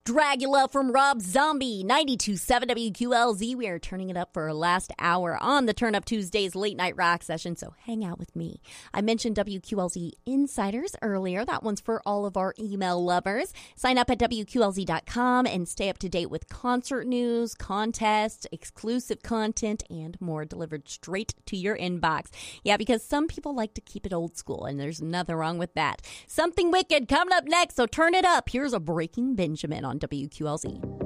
Dragula from Rob Zombie, 92.7 WQLZ. We are turning it up for our last hour on the Turn Up Tuesdays late night rock session, so hang out with me. I mentioned WQLZ Insiders earlier. That one's for all of our email lovers. Sign up at WQLZ.com and stay up to date with concert news, contests, exclusive content, and more delivered straight to your inbox. Yeah, because some people like to keep it old school, and there's nothing wrong with that. Something wicked coming up next, so turn it up. Here's a Breaking Benjamin on WQLZ.